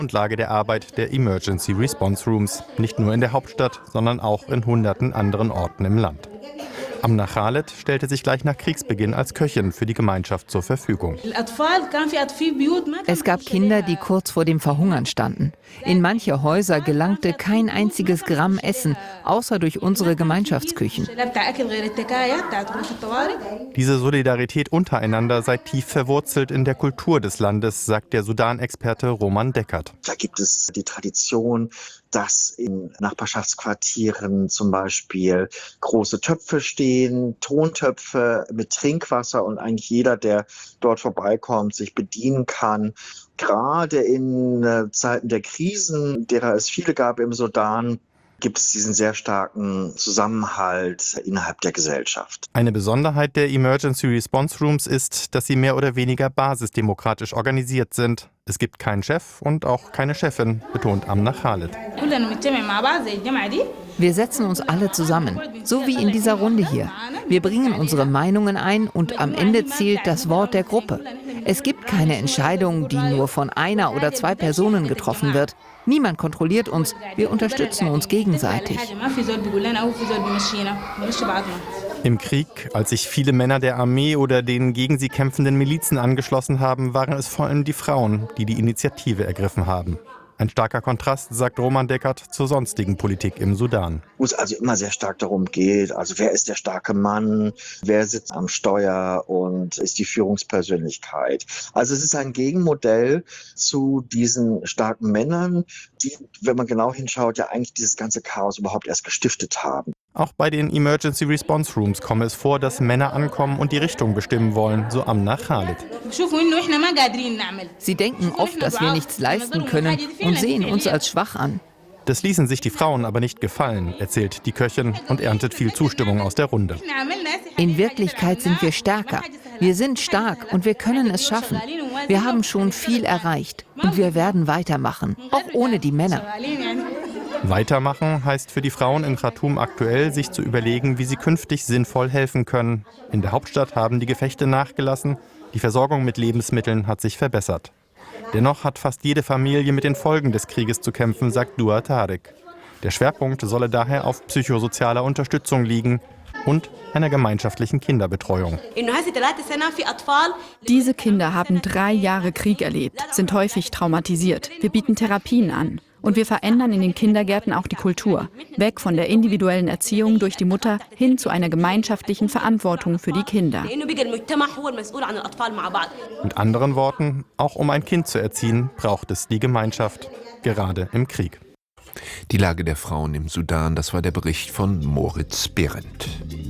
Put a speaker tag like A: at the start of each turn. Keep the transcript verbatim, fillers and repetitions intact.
A: Grundlage der Arbeit der Emergency Response Rooms, nicht nur in der Hauptstadt, sondern auch in hunderten anderen Orten im Land. Amna Khaled stellte sich gleich nach Kriegsbeginn als Köchin für die Gemeinschaft zur Verfügung.
B: Es gab Kinder, die kurz vor dem Verhungern standen. In manche Häuser gelangte kein einziges Gramm Essen, außer durch unsere Gemeinschaftsküchen.
A: Diese Solidarität untereinander sei tief verwurzelt in der Kultur des Landes, sagt der Sudan-Experte Roman Deckert.
C: Da gibt es die Tradition, dass in Nachbarschaftsquartieren zum Beispiel große Töpfe stehen, Tontöpfe mit Trinkwasser und eigentlich jeder, der dort vorbeikommt, sich bedienen kann. Gerade in äh, Zeiten der Krisen, derer es viele gab im Sudan, gibt es diesen sehr starken Zusammenhalt innerhalb der Gesellschaft.
A: Eine Besonderheit der Emergency Response Rooms ist, dass sie mehr oder weniger basisdemokratisch organisiert sind. Es gibt keinen Chef und auch keine Chefin, betont Amna Khaled.
B: Wir setzen uns alle zusammen, so wie in dieser Runde hier. Wir bringen unsere Meinungen ein und am Ende zählt das Wort der Gruppe. Es gibt keine Entscheidung, die nur von einer oder zwei Personen getroffen wird. Niemand kontrolliert uns, wir unterstützen uns gegenseitig.
A: Im Krieg, als sich viele Männer der Armee oder den gegen sie kämpfenden Milizen angeschlossen haben, waren es vor allem die Frauen, die die Initiative ergriffen haben. Ein starker Kontrast, sagt Roman Deckert, zur sonstigen Politik im Sudan.
C: Wo es also immer sehr stark darum geht, also wer ist der starke Mann, wer sitzt am Steuer und ist die Führungspersönlichkeit. Also es ist ein Gegenmodell zu diesen starken Männern, die, wenn man genau hinschaut, ja eigentlich dieses ganze Chaos überhaupt erst gestiftet haben.
A: Auch bei den Emergency Response Rooms komme es vor, dass Männer ankommen und die Richtung bestimmen wollen, so Amna Khaled.
B: Sie denken oft, dass wir nichts leisten können und sehen uns als schwach an.
A: Das ließen sich die Frauen aber nicht gefallen, erzählt die Köchin und erntet viel Zustimmung aus der Runde.
B: In Wirklichkeit sind wir stärker. Wir sind stark und wir können es schaffen. Wir haben schon viel erreicht und wir werden weitermachen, auch ohne die Männer.
A: Weitermachen heißt für die Frauen in Khartoum aktuell, sich zu überlegen, wie sie künftig sinnvoll helfen können. In der Hauptstadt haben die Gefechte nachgelassen, die Versorgung mit Lebensmitteln hat sich verbessert. Dennoch hat fast jede Familie mit den Folgen des Krieges zu kämpfen, sagt Dua Tarek. Der Schwerpunkt solle daher auf psychosozialer Unterstützung liegen und einer gemeinschaftlichen Kinderbetreuung.
D: Diese Kinder haben drei Jahre Krieg erlebt, sind häufig traumatisiert. Wir bieten Therapien an. Und wir verändern in den Kindergärten auch die Kultur. Weg von der individuellen Erziehung durch die Mutter hin zu einer gemeinschaftlichen Verantwortung für die Kinder.
A: Mit anderen Worten, auch um ein Kind zu erziehen, braucht es die Gemeinschaft, gerade im Krieg.
E: Die Lage der Frauen im Sudan, das war der Bericht von Moritz Behrendt.